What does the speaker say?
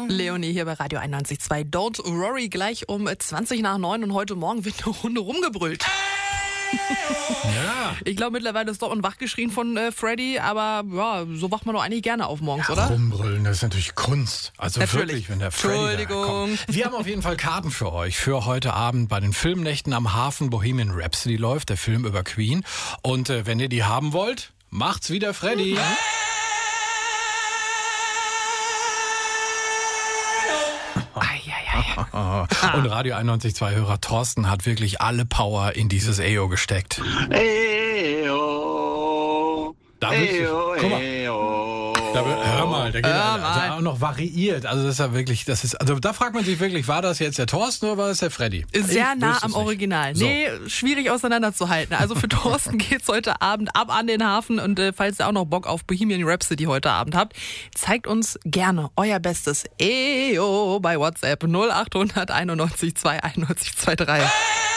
Leonie hier bei Radio 91.2. Don't worry, gleich um 20:09 und heute Morgen wird eine Runde rumgebrüllt. Ja. Ich glaube, mittlerweile ist Dortmund wachgeschrien von Freddy, aber ja, so wacht man doch eigentlich gerne auf morgens, oder? Rumbrüllen, das ist natürlich Kunst. Also Natürlich. wirklich, wenn der Freddy Entschuldigung. da kommt. Wir haben auf jeden Fall Karten für euch für heute Abend bei den Filmnächten am Hafen. Bohemian Rhapsody läuft, der Film über Queen. Und wenn ihr die haben wollt, macht's wie der Freddy. Und Radio 91.2 Hörer Thorsten hat wirklich alle Power in dieses Eyo gesteckt. Eyo. Da guck mal. Hör mal, der geht mal. auch noch variiert. Also das ist ja wirklich, also da fragt man sich wirklich, war das jetzt der Thorsten oder war das der Freddy? Sehr nah am Original. So. Nee, schwierig auseinanderzuhalten. Also für Thorsten geht's heute Abend ab an den Hafen und falls ihr auch noch Bock auf Bohemian Rhapsody heute Abend habt, zeigt uns gerne euer Bestes. Eyo bei WhatsApp 0800 91 2 91 23.